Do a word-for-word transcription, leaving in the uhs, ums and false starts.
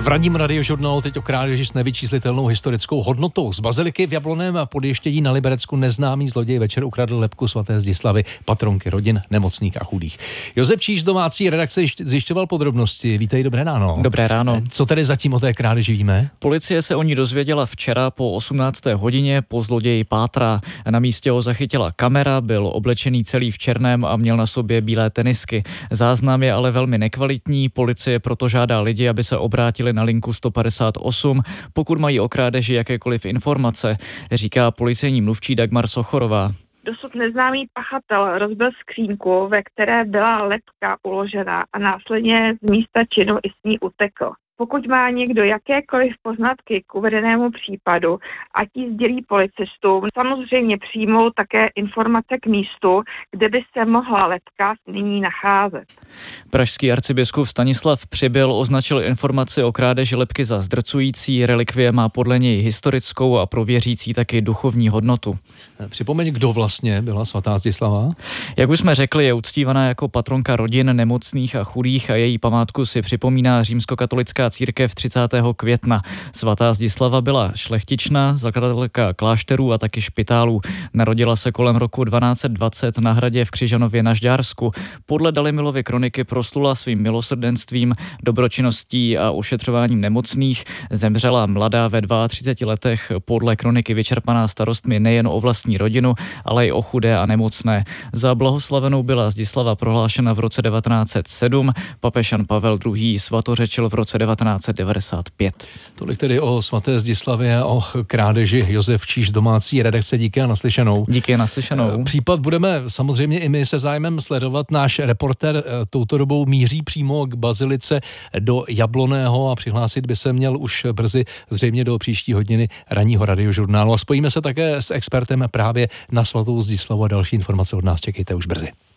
V ranním radiožurnálu teď o krádeži s nevyčíslitelnou historickou hodnotou. Z baziliky v Jablonném Podještědí na Liberecku neznámý zloděj večer ukradl lebku svaté Zdislavy, patronky rodin nemocných a chudých. Josef Číž z domácí redakce zjišťoval podrobnosti. Vítej, dobré ráno. Dobré ráno. Co tedy zatím o té krádeži víme? Policie se o ní dozvěděla včera po osmnácté hodině, po zloději pátrá. Na místě ho zachytila kamera, byl oblečený celý v černém a měl na sobě bílé tenisky. Záznam je ale velmi nekvalitní, policie proto žádá lidi, aby se obrátili na linku sto padesát osm, pokud mají o krádeži jakékoliv informace, říká policejní mluvčí Dagmar Sochorová. Dosud neznámý pachatel rozbil skřínku, ve které byla lebka uložena a následně z místa činu i s ní utekl. Pokud má někdo jakékoliv poznatky k uvedenému případu, ať ji sdělí policistům, samozřejmě přijmou také informace k místu, kde by se mohla lebka nyní nacházet. Pražský arcibiskup Stanislav Přibyl označil informaci o krádeži lebky za zdrcující. Relikvie má podle něj historickou a pro věřící taky duchovní hodnotu. Připomeň, kdo vlastně byla svatá Zdislava? Jak už jsme řekli, je uctívaná jako patronka rodin nemocných a chudých a její památku si připomíná římskokatolická církev třicátého května. Svatá Zdislava byla šlechtična, zakladatelka klášterů a taky špitálů. Narodila se kolem roku dvanáct dvacet na hradě v Křižanově na Žďársku. Podle Dalimilovy kroniky proslula svým milosrdenstvím, dobročinností a ošetřováním nemocných. Zemřela mladá ve třiceti dvou letech, podle kroniky vyčerpaná starostmi nejen o vlastní rodinu, ale i o chudé a nemocné. Za blahoslavenou byla Zdislava prohlášena v roce devatenáct set sedm, papež Jan Pavel druhý. svatořečil v roce devatenáct set devadesát pět. Tolik tedy o svaté Zdislavě a o krádeži. Josef Číž, domácí redakce, díky a naslyšenou. Díky a naslyšenou. Případ budeme samozřejmě i my se zájmem sledovat. Náš reporter touto dobou míří přímo k bazilice do Jablonného a přihlásit by se měl už brzy, zřejmě do příští hodiny ranního radiožurnálu. A spojíme se také s expertem právě na svatou Zdislavu a další informace od nás čekejte už brzy.